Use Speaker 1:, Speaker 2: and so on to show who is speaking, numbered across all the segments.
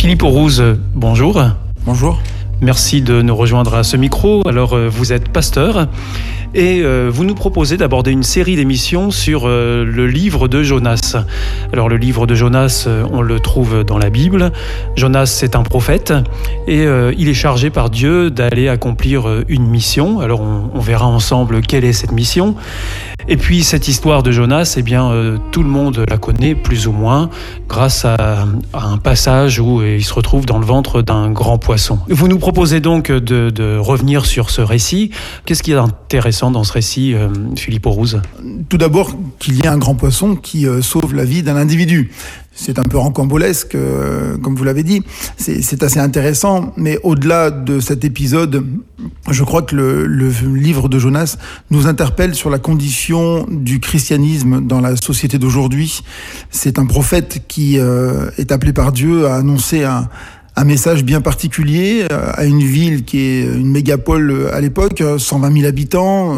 Speaker 1: Philippe Aurouze, bonjour.
Speaker 2: Bonjour.
Speaker 1: Merci de nous rejoindre à ce micro. Alors, vous êtes pasteur et vous nous proposez d'aborder une série d'émissions sur le livre de Jonas. Alors, le livre de Jonas, on le trouve dans la Bible. Jonas, c'est un prophète et il est chargé par Dieu d'aller accomplir une mission. Alors, on verra ensemble quelle est cette mission. Et puis, cette histoire de Jonas, eh bien, tout le monde la connaît plus ou moins grâce à un passage où il se retrouve dans le ventre d'un grand poisson. Vous nous proposez donc de revenir sur ce récit. Qu'est-ce qui est intéressant dans ce récit, Philippe Aurouze ?
Speaker 2: Tout d'abord, qu'il y ait un grand poisson qui sauve la vie d'un individu. C'est un peu rocambolesque, comme vous l'avez dit. C'est assez intéressant, mais au-delà de cet épisode, je crois que le livre de Jonas nous interpelle sur la condition du christianisme dans la société d'aujourd'hui. C'est un prophète qui est appelé par Dieu à annoncer un message bien particulier à une ville qui est une mégapole à l'époque, 120 000 habitants,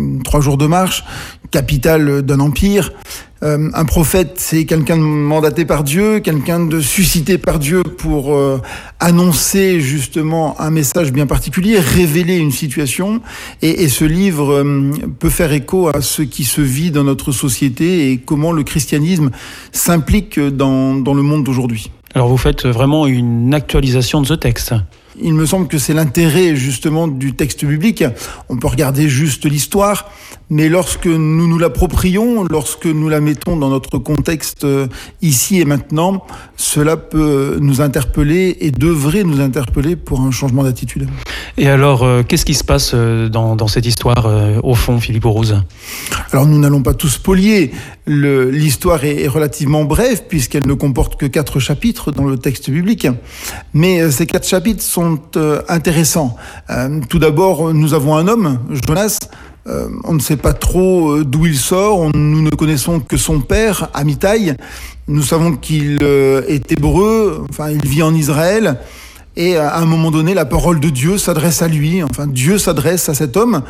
Speaker 2: 3 jours de marche, capitale d'un empire. Un prophète, c'est quelqu'un de mandaté par Dieu, quelqu'un de suscité par Dieu pour annoncer justement un message bien particulier, révéler une situation. Et ce livre peut faire écho à ce qui se vit dans notre société et comment le christianisme s'implique dans le monde d'aujourd'hui.
Speaker 1: Alors vous faites vraiment une actualisation de ce texte.
Speaker 2: Il me semble que c'est l'intérêt justement du texte biblique. On peut regarder juste l'histoire, mais lorsque nous nous l'approprions, lorsque nous la mettons dans notre contexte ici et maintenant, cela peut nous interpeller et devrait nous interpeller pour un changement d'attitude.
Speaker 1: Et alors, qu'est-ce qui se passe dans cette histoire, au fond, Philippe Aurouze ?
Speaker 2: Alors, nous n'allons pas tout spolier. L'histoire est relativement brève, puisqu'elle ne comporte que 4 chapitres dans le texte biblique. Mais ces 4 chapitres sont intéressants. Tout d'abord, nous avons un homme, Jonas. On ne sait pas trop d'où il sort. Nous ne connaissons que son père, Amittai. Nous savons qu'il est hébreu, il vit en Israël. Et à un moment donné, la parole de Dieu s'adresse à lui. Dieu s'adresse à cet homme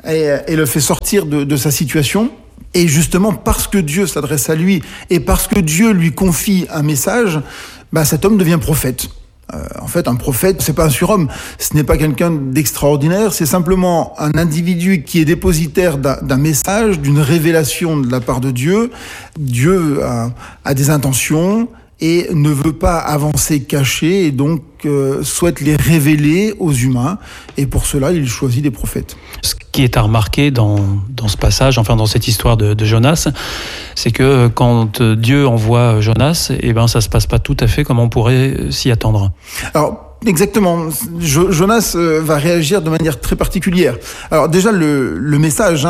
Speaker 2: et le fait sortir de sa situation. Et justement, parce que Dieu s'adresse à lui et parce que Dieu lui confie un message, cet homme devient prophète. Un prophète, c'est pas un surhomme, ce n'est pas quelqu'un d'extraordinaire, c'est simplement un individu qui est dépositaire d'un message, d'une révélation de la part de Dieu. Dieu a des intentions et ne veut pas avancer caché et donc souhaite les révéler aux humains. Et pour cela, il choisit des prophètes.
Speaker 1: Ce qui est à remarquer dans ce passage, dans cette histoire de Jonas, c'est que quand Dieu envoie Jonas, ça se passe pas tout à fait comme on pourrait s'y attendre.
Speaker 2: Alors, exactement. Jonas va réagir de manière très particulière. Alors déjà, le message,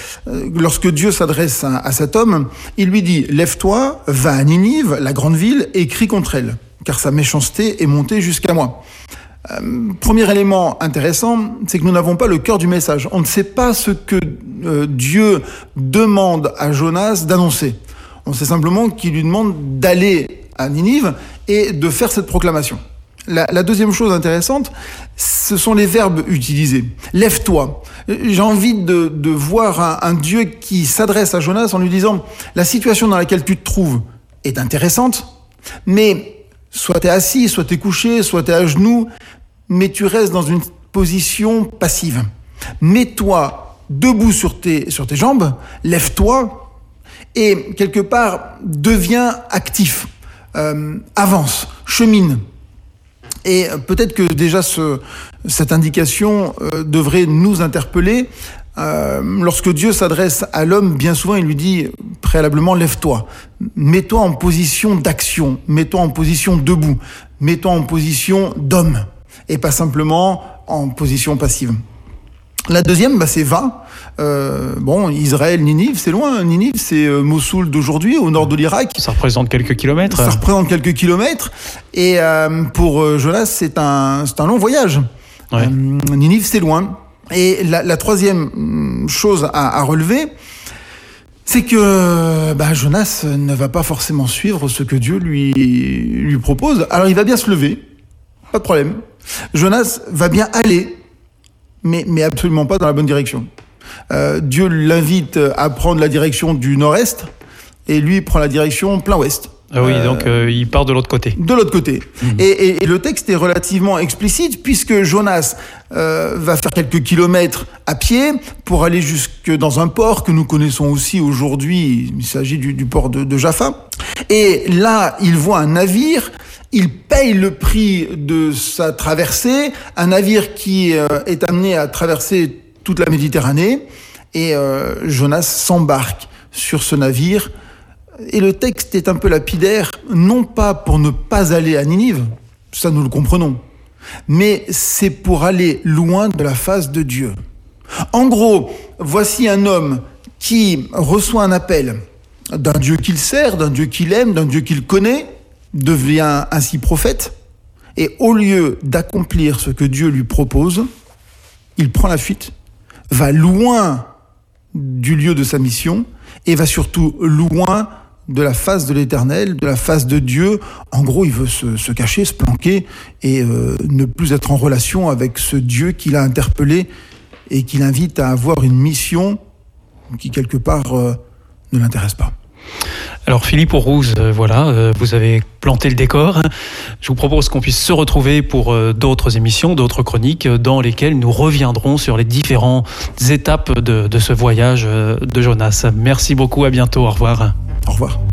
Speaker 2: lorsque Dieu s'adresse à cet homme, il lui dit « Lève-toi, va à Ninive, la grande ville, et crie contre elle, car sa méchanceté est montée jusqu'à moi. » Premier élément intéressant, c'est que nous n'avons pas le cœur du message. On ne sait pas ce que Dieu demande à Jonas d'annoncer. On sait simplement qu'il lui demande d'aller à Ninive et de faire cette proclamation. La deuxième chose intéressante, ce sont les verbes utilisés. Lève-toi. J'ai envie de voir un Dieu qui s'adresse à Jonas en lui disant « La situation dans laquelle tu te trouves est intéressante, mais soit tu es assis, soit tu es couché, soit tu es à genoux, mais tu restes dans une position passive. Mets-toi debout sur tes jambes, lève-toi et quelque part deviens actif, avance, chemine. » Et peut-être que déjà cette indication devrait nous interpeller. Lorsque Dieu s'adresse à l'homme, bien souvent il lui dit préalablement « lève-toi ». Mets-toi en position d'action, mets-toi en position debout, mets-toi en position d'homme et pas simplement en position passive. La deuxième, c'est « va ». Israël, Ninive, c'est loin. Ninive, c'est Mossoul d'aujourd'hui, au nord de l'Irak.
Speaker 1: Ça représente quelques kilomètres.
Speaker 2: Ça représente quelques kilomètres. Et pour Jonas, c'est un long voyage.
Speaker 1: Ouais.
Speaker 2: Ninive, c'est loin. Et la troisième chose à relever, c'est que Jonas ne va pas forcément suivre ce que Dieu lui propose. Alors il va bien se lever, pas de problème. Jonas va bien aller, mais absolument pas dans la bonne direction. Dieu l'invite à prendre la direction du nord-est et lui prend la direction plein ouest.
Speaker 1: Ah oui, donc il part de l'autre côté.
Speaker 2: De l'autre côté. Et le texte est relativement explicite puisque Jonas va faire quelques kilomètres à pied pour aller jusque dans un port que nous connaissons aussi aujourd'hui. Il s'agit du port de Jaffa. Et là, il voit un navire. Il paye le prix de sa traversée, un navire qui est amené à traverser toute la Méditerranée, et Jonas s'embarque sur ce navire. Et le texte est un peu lapidaire, non pas pour ne pas aller à Ninive, ça nous le comprenons, mais c'est pour aller loin de la face de Dieu. En gros, voici un homme qui reçoit un appel d'un Dieu qu'il sert, d'un Dieu qu'il aime, d'un Dieu qu'il connaît, devient ainsi prophète, et au lieu d'accomplir ce que Dieu lui propose, il prend la fuite, va loin du lieu de sa mission, et va surtout loin de la face de l'Éternel, de la face de Dieu. En gros, il veut se cacher, se planquer, et ne plus être en relation avec ce Dieu qui l'a interpellé, et qui l'invite à avoir une mission qui, quelque part, ne l'intéresse pas.
Speaker 1: Alors Philippe Aurouze, voilà, vous avez planté le décor. Je vous propose qu'on puisse se retrouver pour d'autres émissions, d'autres chroniques dans lesquelles nous reviendrons sur les différentes étapes de ce voyage de Jonas. Merci beaucoup, à bientôt, au revoir.
Speaker 2: Au revoir.